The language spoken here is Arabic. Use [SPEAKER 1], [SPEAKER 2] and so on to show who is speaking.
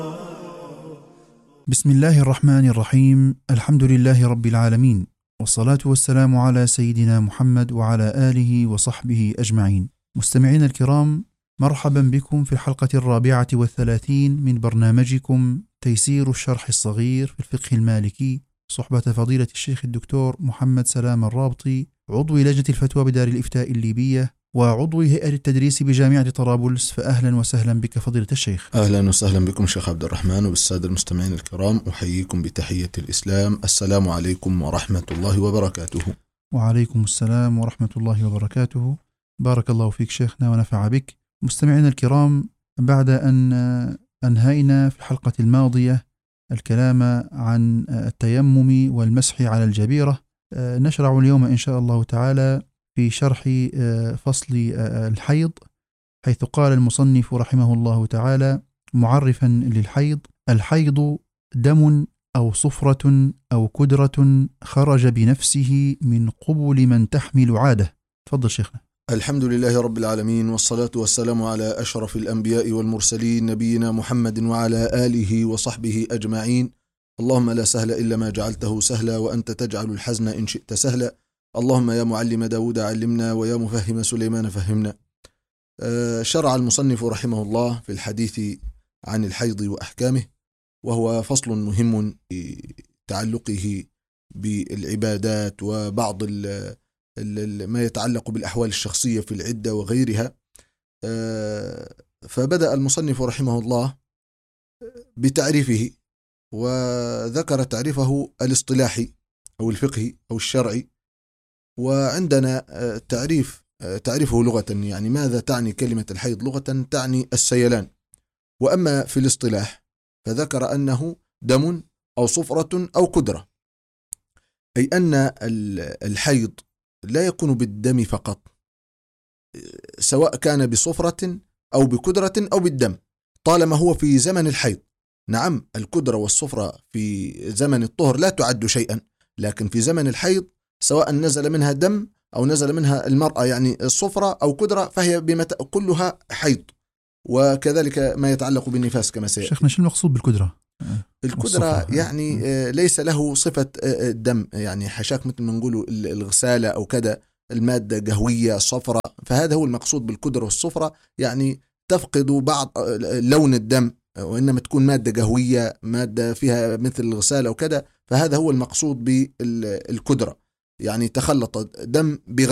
[SPEAKER 1] بسم الله الرحمن الرحيم. الحمد لله رب العالمين، والصلاة والسلام على سيدنا محمد وعلى آله وصحبه أجمعين. مستمعين الكرام، مرحبا بكم في الحلقة 34 من برنامجكم تيسير الشرح الصغير في الفقه المالكي، صحبة فضيلة الشيخ الدكتور محمد سلام الرابطي، عضو لجنة الفتوى بدار الإفتاء الليبية وعضو هيئة التدريس بجامعة طرابلس. فأهلا وسهلا بك فضيلة الشيخ.
[SPEAKER 2] أهلا وسهلا بكم شيخ عبد الرحمن وبالسادة المستمعين الكرام، أحييكم بتحية الإسلام. السلام عليكم ورحمة الله وبركاته.
[SPEAKER 1] وعليكم السلام ورحمة الله وبركاته. بارك الله فيك شيخنا ونفع بك. مستمعين الكرام، بعد أن أنهينا في الحلقة الماضية الكلام عن التيمم والمسح على الجبيرة، نشرع اليوم إن شاء الله تعالى في شرح فصل الحيض، حيث قال المصنف رحمه الله تعالى معرفا للحيض: الحيض دم أو صفرة أو كدرة خرج بنفسه من قبل من تحمل عادة. تفضل شيخنا.
[SPEAKER 2] الحمد لله رب العالمين، والصلاة والسلام على أشرف الأنبياء والمرسلين نبينا محمد وعلى آله وصحبه أجمعين. اللهم لا سهل إلا ما جعلته سهلا، وأنت تجعل الحزن إن شئت سهلا. اللهم يا معلم داود علمنا، ويا مفهم سليمان فهمنا. شرع المصنف رحمه الله في الحديث عن الحيض وأحكامه، وهو فصل مهم تعلقه بالعبادات وبعض ما يتعلق بالأحوال الشخصية في العدة وغيرها. فبدأ المصنف رحمه الله بتعريفه، وذكر تعريفه الاصطلاحي أو الفقهي أو الشرعي. وعندنا تعريفه لغة، يعني ماذا تعني كلمة الحيض لغة؟ تعني السيلان. وأما في الاصطلاح فذكر أنه دم أو صفرة أو كدرة، أي أن الحيض لا يكون بالدم فقط، سواء كان بصفرة أو بكدرة أو بالدم، طالما هو في زمن الحيض. نعم، الكدرة والصفرة في زمن الطهر لا تعد شيئا، لكن في زمن الحيض سواء نزل منها دم أو نزل منها المرأة يعني الصفرة أو كدرة، فهي كلها حيض. وكذلك ما يتعلق بالنفاس كما سيأتي.
[SPEAKER 1] شيخنا، شو المقصود بالكدرة؟
[SPEAKER 2] الكدرة يعني ليس له صفة الدم، يعني حشاك مثل ما نقولوا الغسالة أو كذا، المادة قهوية صفرة، فهذا هو المقصود بالكدرة والصفرة، يعني تفقد بعض لون الدم، وإنما تكون مادة قهوية، مادة فيها مثل الغسالة أو كذا، فهذا هو المقصود بالكدرة، يعني تخلط دم